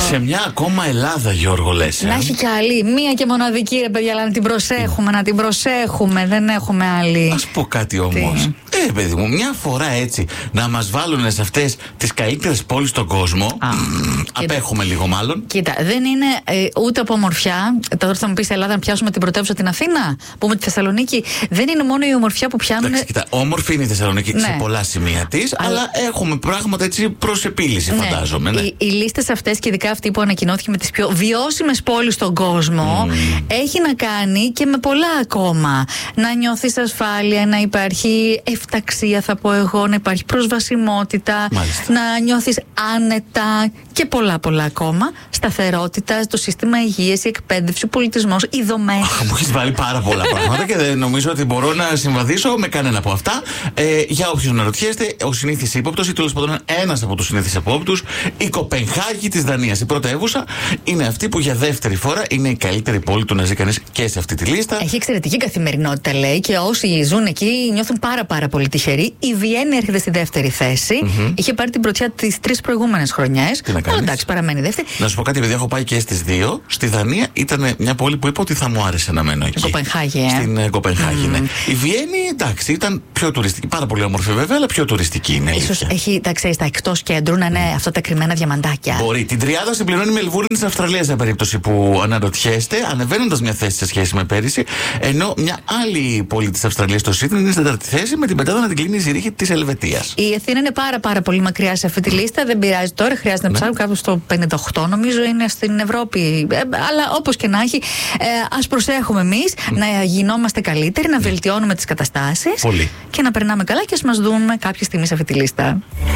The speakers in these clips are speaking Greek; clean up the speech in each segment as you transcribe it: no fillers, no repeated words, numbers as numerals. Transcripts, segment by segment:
Σε μια ακόμα Ελλάδα, Γιώργο, λες. Να έχει κι άλλη. Μία και μοναδική, ρε παιδιά, αλλά να την προσέχουμε, να την προσέχουμε. Δεν έχουμε άλλη. Ας πω κάτι όμως. Παιδί μου, μια φορά έτσι να μας βάλουν σε αυτές τις καλύτερες πόλεις στον κόσμο. Απέχουμε λίγο, μάλλον. Κοίτα, δεν είναι ούτε από ομορφιά. Τώρα θα μου πεις, Ελλάδα, να πιάσουμε την πρωτεύουσα την Αθήνα, πούμε τη Θεσσαλονίκη. Δεν είναι μόνο η ομορφιά που πιάνουν. Εντάξει, κοίτα, όμορφη είναι η Θεσσαλονίκη σε πολλά σημεία της, αλλά έχουμε πράγματα έτσι προς επίλυση, φαντάζομαι. Ναι. Οι λίστες αυτές, και ειδικά αυτή που ανακοινώθηκε με τις πιο βιώσιμες πόλεις στον κόσμο, έχει να κάνει και με πολλά ακόμα. Να νιώθεις ασφάλεια, να υπάρχει ταξία, θα πω εγώ, να υπάρχει προσβασιμότητα, να νιώθεις άνετα και πολλά ακόμα. Σταθερότητα, το σύστημα υγείας, η εκπαίδευση, ο πολιτισμός, οι δομές. Μου έχεις βάλει πάρα πολλά πράγματα και δεν νομίζω ότι μπορώ να συμβαδίσω με κανένα από αυτά. Για όποιους να ρωτιέστε, ο συνήθις ύποπτος ή τέλος πάντων ένας από τους συνήθεις υπόπτους, η Κοπενχάγη της Δανίας, η πρωτεύουσα, είναι αυτή που για δεύτερη φορά είναι η καλύτερη πόλη του να ζει κανείς και σε αυτή τη λίστα. Έχει εξαιρετική καθημερινότητα, λέει, και όσοι ζουν εκεί νιώθουν πάρα πολύ τυχεροί. Η Βιέννη έρχεται στη δεύτερη θέση. Είχε πάρει την πρωτιά τις 3 προηγούμενες χρονιές. Εντάξει, παραμένει δεύτερη. Να σου πω κάτι, επειδή έχω πάει και στις 2. Στη Δανία ήταν μια πόλη που είπα ότι θα μου άρεσε να μένω εκεί. Κοπενχάγη, Στην Κοπενχάγη, ναι. Η Βιέννη, εντάξει, ήταν πιο τουριστική. Πάρα πολύ όμορφη βέβαια, αλλά πιο τουριστική είναι. Ίσως έχει τα εκτός κέντρου να είναι αυτά τα κρυμμένα διαμαντάκια. Μπορεί. Την τριάδα συμπληρώνει η Μελβούρνη της Αυστραλίας, σε περίπτωση που αναρωτιέστε, ανεβαίνοντας μια θέση σε σχέση με πέρυσι. Ενώ μια άλλη πόλη της Αυστραλίας, το Σίδνεϊ, είναι στην 4η θέση, με την πεντάδα να την κλείνει η Ζυρίχη της Ελβετίας. Η Αθήνα είναι πάρα πολύ μακριά σε αυτή τη λίστα. Δεν πειράζει τώρα, χρειάζεται να ψάχνουμε κάπου στο 58, νομίζω είναι στην Ευρώπη. Αλλά όπως και να έχει, ας προσέχουμε εμείς να γινόμαστε καλύτεροι, να βελτιώνουμε τις καταστάσεις. Πολύ. Και να περνάμε καλά και ας μας δούμε κάποια στιγμή σε αυτή τη λίστα.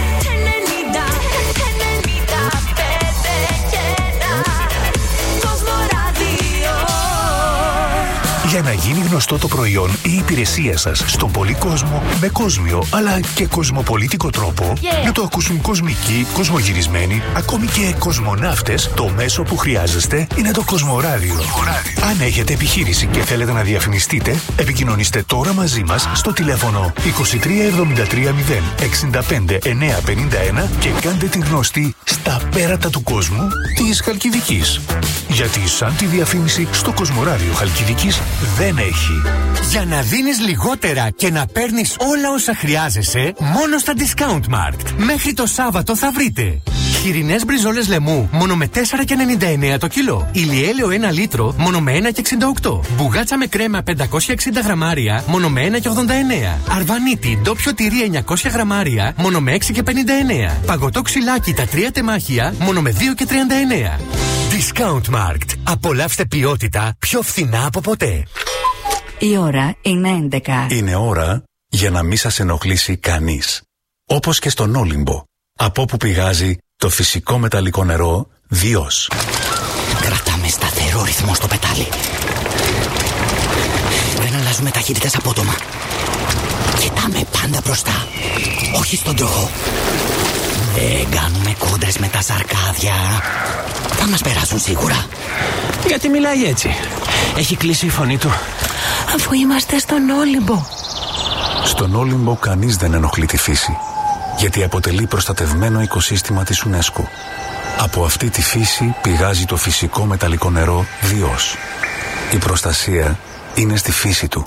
Για να γίνει γνωστό το προϊόν ή η υπηρεσία σας στον πολύ κόσμο, με κόσμιο αλλά και κοσμοπολίτικο τρόπο, να το ακούσουν κοσμικοί, κοσμογυρισμένοι, ακόμη και κοσμοναύτες, το μέσο που χρειάζεστε είναι το Κοσμοράδιο. Αν έχετε επιχείρηση και θέλετε να διαφημιστείτε, επικοινωνήστε τώρα μαζί μας στο τηλέφωνο 2373 065 951 και κάντε την γνωστή στα πέρατα του κόσμου της Χαλκιδικής. Γιατί σαν τη διαφήμιση στο Κοσμοράδιο Χαλκιδικής δεν έχει. Για να δίνεις λιγότερα και να παίρνεις όλα όσα χρειάζεσαι, μόνο στα Discount Markt. Μέχρι το Σάββατο θα βρείτε χοιρινές μπριζόλες λαιμού μόνο με 4,99 το κιλό. Ηλιέλαιο 1 λίτρο μόνο με 1,68. Μπουγάτσα με κρέμα 560 γραμμάρια μόνο με 1,89. Αρβανίτη ντόπιο τυρί 900 γραμμάρια μόνο με 6,59. Παγωτό ξυλάκι τα 3 τεμάχια μόνο με 2,39. Discount Markt. Απολαύστε ποιότητα πιο φθηνά από ποτέ. Η ώρα είναι 11. Είναι ώρα για να μην σας ενοχλήσει κανείς. Όπως και στον Όλυμπο, από όπου πηγάζει το φυσικό μεταλλικό νερό Διός. Κρατάμε σταθερό ρυθμό στο πετάλι. Δεν αλλάζουμε ταχύτητες απότομα. Κοιτάμε πάντα μπροστά, όχι στον τροχό. Δεν κάνουμε κόντρες με τα σαρκάδια. Θα μας περάσουν σίγουρα. Γιατί μιλάει έτσι? Έχει κλείσει η φωνή του. Αφού είμαστε στον Όλυμπο. Στον Όλυμπο κανείς δεν ενοχλεί τη φύση, γιατί αποτελεί προστατευμένο οικοσύστημα της UNESCO. Από αυτή τη φύση πηγάζει το φυσικό μεταλλικό νερό Διός. Η προστασία είναι στη φύση του.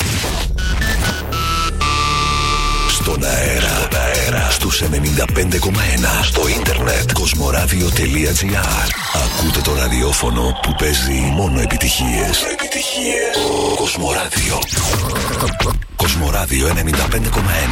Στον αέρα, στους 95,1, στο ίντερνετ, κοσμοράδιο.gr. Ακούτε το ραδιόφωνο που παίζει μόνο επιτυχίες. Κοσμοράδιο. Κοσμοράδιο 95,1.